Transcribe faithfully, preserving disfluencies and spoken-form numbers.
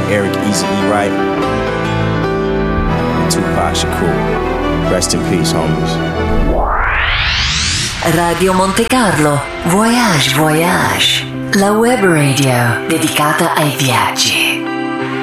Eric Easy E. Wright, and Tupac Shakur. Rest in peace, homies. Radio Monte Carlo, Voyage Voyage, la web radio dedicata ai viaggi.